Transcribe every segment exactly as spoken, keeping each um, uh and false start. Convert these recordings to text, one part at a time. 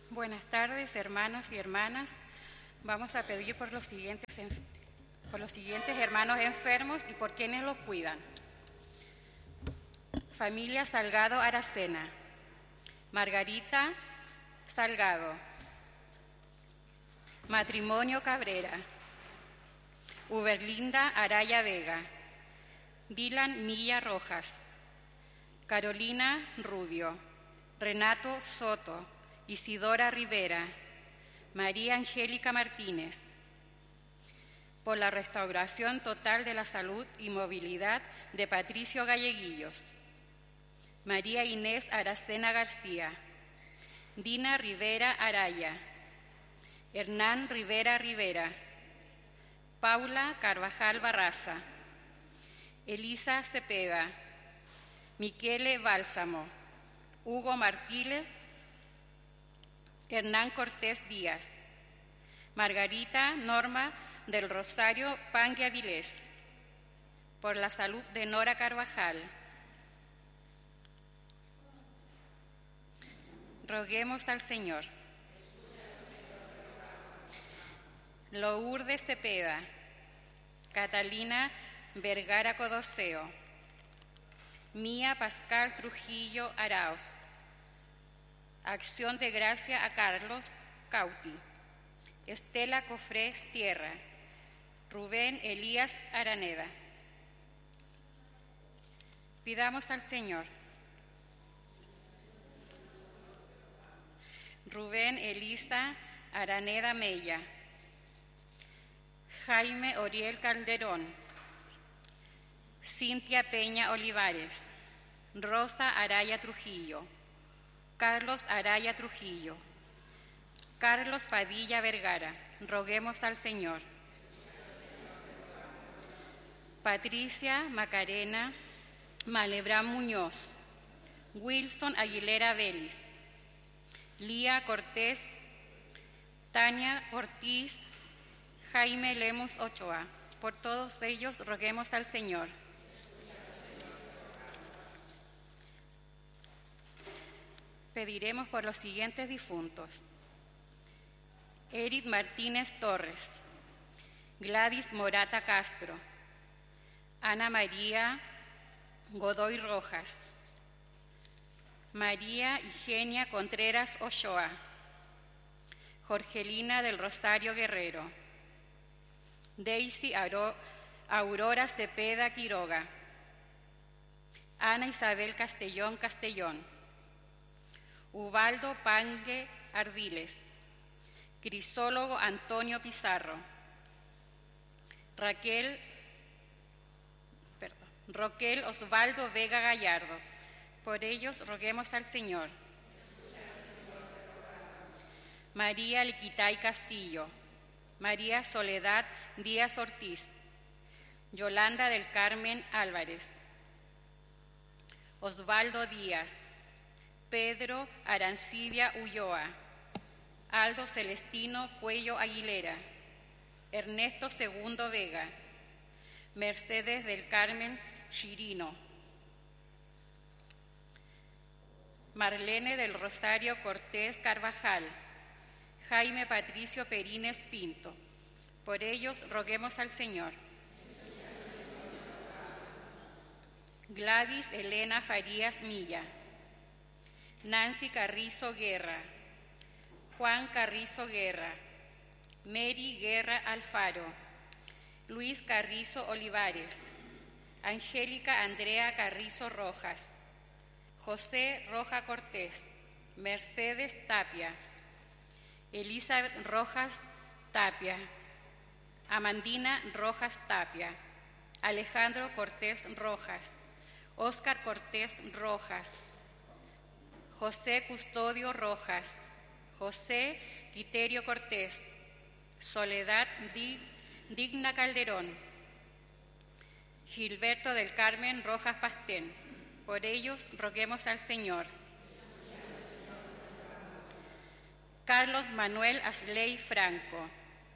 Buenas tardes, hermanos y hermanas. Vamos a pedir por los siguientes, por los siguientes hermanos enfermos y por quienes los cuidan. Familia Salgado Aracena. Margarita Salgado. Matrimonio Cabrera. Uberlinda Araya Vega. Dylan Milla Rojas. Carolina Rubio. Renato Soto. Isidora Rivera. María Angélica Martínez. Por la restauración total de la salud y movilidad de Patricio Galleguillos. María Inés Aracena García. Dina Rivera Araya. Hernán Rivera Rivera. Paula Carvajal Barraza. Elisa Cepeda. Miquele Bálsamo. Hugo Martínez. Hernán Cortés Díaz. Margarita Norma del Rosario Pangue Avilés. Por la salud de Nora Carvajal. Roguemos al Señor. Lourdes Cepeda. Catalina Vergara Codoseo. Mía Pascal Trujillo Arauz. Acción de gracia a Carlos Cauti. Estela Cofré Sierra. Rubén Elías Araneda. Pidamos al Señor. Rubén Elisa Araneda Mella. Jaime Oriel Calderón. Cintia Peña Olivares. Rosa Araya Trujillo. Carlos Araya Trujillo. Carlos Padilla Vergara. Roguemos al Señor. Patricia Macarena Malebrán Muñoz. Wilson Aguilera Vélez. Lía Cortés. Tania Ortiz. Jaime Lemus Ochoa. Por todos ellos roguemos al Señor. Pediremos por los siguientes difuntos: Eric Martínez Torres, Gladys Morata Castro, Ana María Godoy Rojas, María Eugenia Contreras Ochoa, Jorgelina del Rosario Guerrero, Daisy Aurora Cepeda Quiroga, Ana Isabel Castellón Castellón, Ubaldo Pangue Ardiles, Crisólogo Antonio Pizarro, Raquel, perdón, Roquel Osvaldo Vega Gallardo. Por ellos roguemos al Señor. María Liquitay Castillo, María Soledad Díaz Ortiz, Yolanda del Carmen Álvarez, Osvaldo Díaz, Pedro Arancibia Ulloa, Aldo Celestino Cuello Aguilera, Ernesto Segundo Vega, Mercedes del Carmen Chirino, Marlene del Rosario Cortés Carvajal, Jaime Patricio Perines Pinto. Por ellos roguemos al Señor. Gladys Elena Farías Milla, Nancy Carrizo Guerra, Juan Carrizo Guerra, Mary Guerra Alfaro, Luis Carrizo Olivares, Angélica Andrea Carrizo Rojas, José Roja Cortés, Mercedes Tapia, Elizabeth Rojas Tapia, Amandina Rojas Tapia, Alejandro Cortés Rojas, Óscar Cortés Rojas, José Custodio Rojas, José Quiterio Cortés, Soledad Digna Calderón, Gilberto del Carmen Rojas Pastén. Por ellos roguemos al Señor. Carlos Manuel Ashley Franco,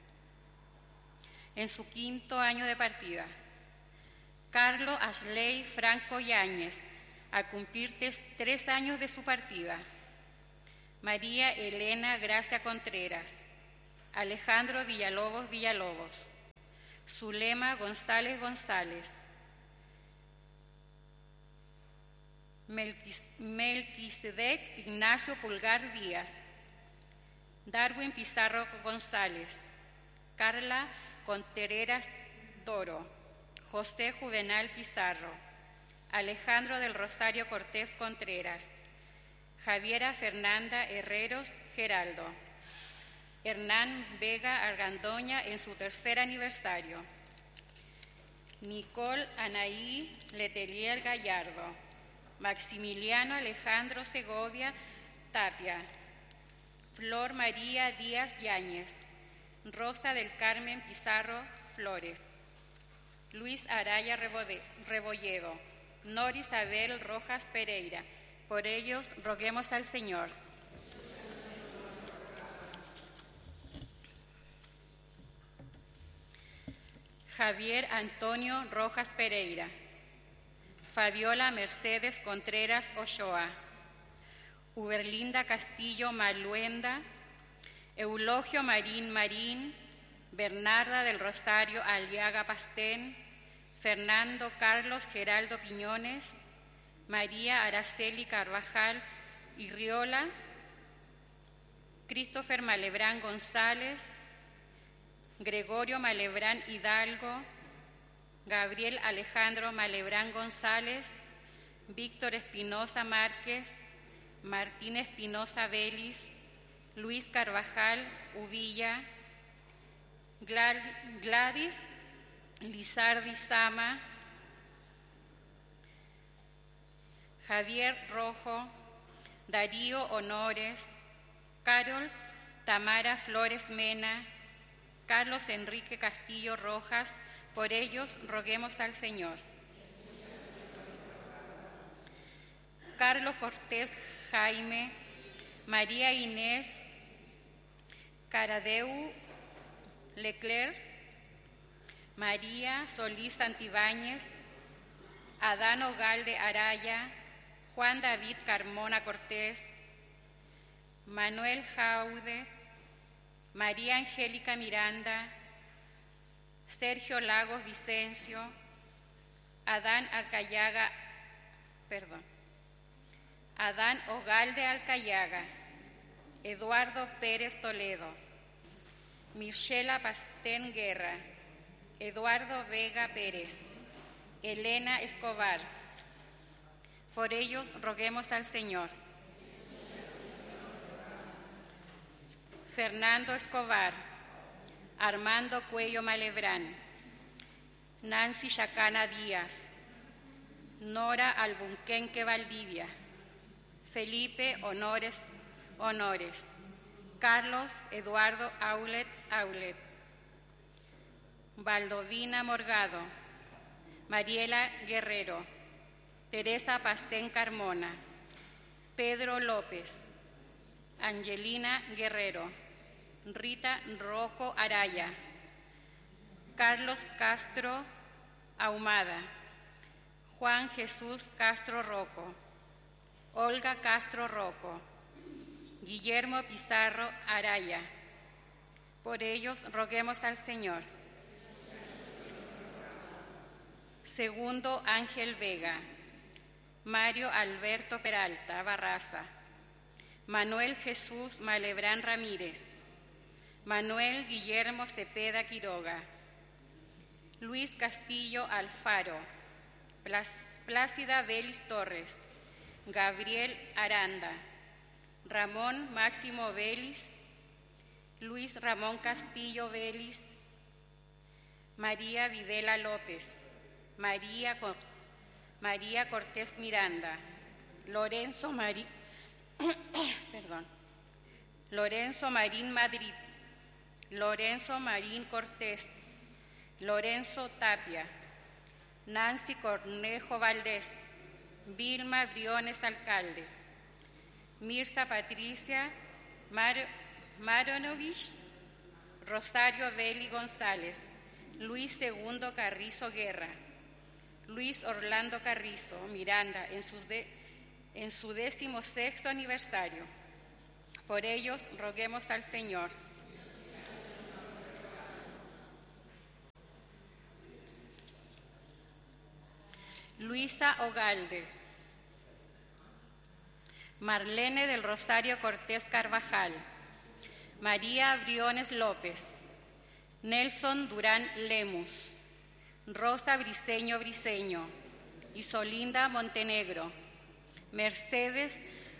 en su quinto año de partida. Carlos Ashley Franco Yáñez, al cumplir tres años de su partida. María Elena Gracia Contreras, Alejandro Villalobos Villalobos, Zulema González González, Melquis- Melquisedec Ignacio Pulgar Díaz, Darwin Pizarro González, Carla Contreras Toro, José Juvenal Pizarro, Alejandro del Rosario Cortés Contreras, Javiera Fernanda Herreros Geraldo, Hernán Vega Argandoña en su tercer aniversario, Nicole Anaí Letelier Gallardo, Maximiliano Alejandro Segovia Tapia, Flor María Díaz Yáñez, Rosa del Carmen Pizarro Flores, Luis Araya Rebode- Rebolledo, Nor Isabel Rojas Pereira. Por ellos roguemos al Señor. Javier Antonio Rojas Pereira, Fabiola Mercedes Contreras Ochoa, Uberlinda Castillo Maluenda, Eulogio Marín Marín, Bernarda del Rosario Aliaga Pastén, Fernando Carlos Geraldo Piñones, María Araceli Carvajal Irriola, Christopher Malebrán González, Gregorio Malebrán Hidalgo, Gabriel Alejandro Malebrán González, Víctor Espinosa Márquez, Martín Espinosa Vélez, Luis Carvajal Uvilla, Gladys Lizardi Sama, Javier Rojo, Darío Honores, Carol Tamara Flores Mena, Carlos Enrique Castillo Rojas. Por ellos roguemos al Señor. Carlos Cortés Jaime, María Inés Caradeu Leclerc, María Solís Santibáñez, Adán Ogalde Araya, Juan David Carmona Cortés, Manuel Jaude, María Angélica Miranda, Sergio Lagos Vicencio, Adán Alcayaga, perdón, Adán Ogalde Alcayaga, Eduardo Pérez Toledo, Michela Pastén Guerra, Eduardo Vega Pérez, Elena Escobar. Por ellos roguemos al Señor. Fernando Escobar, Armando Cuello Malebrán, Nancy Chacana Díaz, Nora Albunquenque Valdivia, Felipe Honores Honores, Carlos Eduardo Aulet Aulet, Valdovina Morgado, Mariela Guerrero, Teresa Pastén Carmona, Pedro López, Angelina Guerrero, Rita Rocco Araya, Carlos Castro Ahumada, Juan Jesús Castro Rocco, Olga Castro Rocco, Guillermo Pizarro Araya. Por ellos roguemos al Señor. Segundo Ángel Vega, Mario Alberto Peralta Barraza, Manuel Jesús Malebrán Ramírez, Manuel Guillermo Cepeda Quiroga, Luis Castillo Alfaro, Plácida Vélez Torres, Gabriel Aranda, Ramón Máximo Vélez, Luis Ramón Castillo Vélez, María Videla López, María, Cor María Cortés Miranda, Lorenzo Marí perdón, Lorenzo Marín Madrid, Lorenzo Marín Cortés, Lorenzo Tapia, Nancy Cornejo Valdés, Vilma Briones Alcalde, Mirza Patricia Mar Maronovich, Rosario Beli González, Luis Segundo Carrizo Guerra, Luis Orlando Carrizo Miranda en su, de, en su décimo sexto aniversario, Por ellos roguemos al Señor. Luisa Ogalde. Marlene del Rosario Cortés Carvajal. María Briones López. Nelson Durán Lemus. Rosa Briceño Briceño. Isolinda Montenegro. Mercedes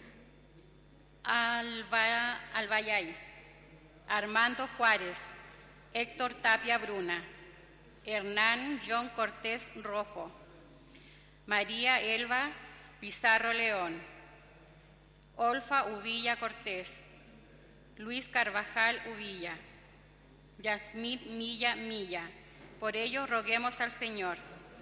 Alba, Albayay. Armando Juárez. Héctor Tapia Bruna. Hernán John Cortés Rojo. María Elba Pizarro León. Olfa Uvilla Cortés. Luis Carvajal Uvilla. Yasmín Milla Milla. Por ello roguemos al Señor.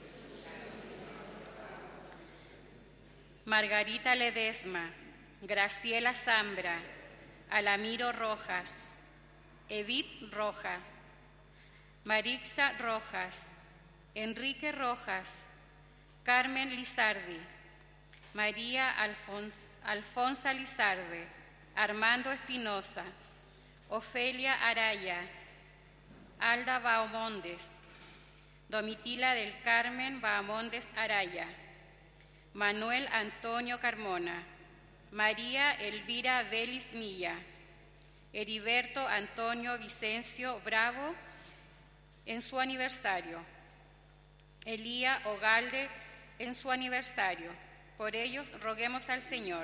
Margarita Ledesma. Graciela Zambra. Alamiro Rojas. Edith Rojas. Marixa Rojas. Enrique Rojas. Carmen Lizardi. María Alfons, Alfonsa Lizarde. Armando Espinosa. Ofelia Araya. Alda Bahamondes. Domitila del Carmen Bahamondes Araya. Manuel Antonio Carmona. María Elvira Vélez Milla. Heriberto Antonio Vicencio Bravo en su aniversario. Elía Ogalde en su aniversario. Por ellos roguemos al Señor.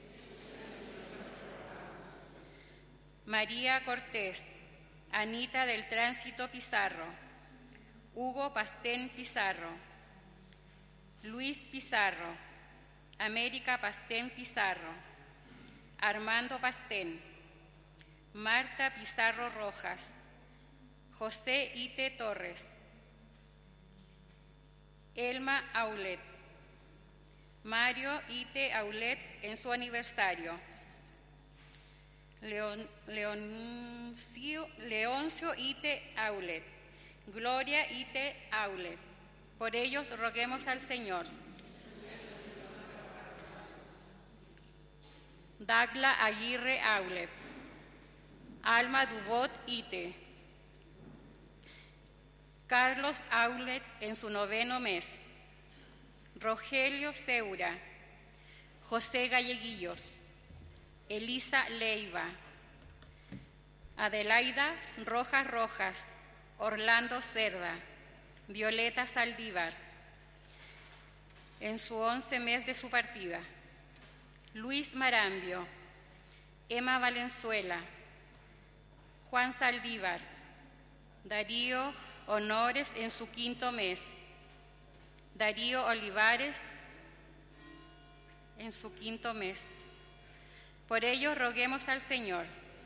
María Cortés. Anita del Tránsito Pizarro. Hugo Pastén Pizarro. Luis Pizarro. América Pastén Pizarro. Armando Pastén. Marta Pizarro Rojas. José Ite Torres. Elma Aulet. Mario Ite Aulet en su aniversario. Leon, Leoncio, Leoncio Ite Aulet. Gloria Ite Aulet. Por ellos roguemos al Señor. Dagla Aguirre Aulet. Alma Dubot Ite. Carlos Aulet en su noveno mes. Rogelio Seura. José Galleguillos. Elisa Leiva. Adelaida Rojas Rojas. Orlando Cerda. Violeta Saldívar. En su once mes de su partida. Luis Marambio. Emma Valenzuela. Juan Saldívar. Darío Honores en su quinto mes. Darío Olivares en su quinto mes. Por ello roguemos al Señor.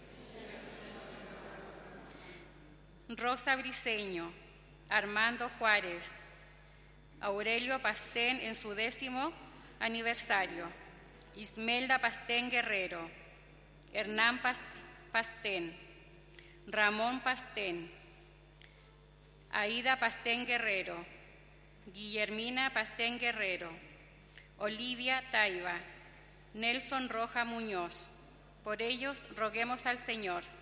Rosa Briceño. Armando Juárez. Aurelio Pastén en su décimo aniversario. Ismelda Pastén Guerrero. Hernán Pastén. Ramón Pastén. Aida Pastén Guerrero. Guillermina Pastén Guerrero. Olivia Taiba. Nelson Roja Muñoz. Por ellos roguemos al Señor.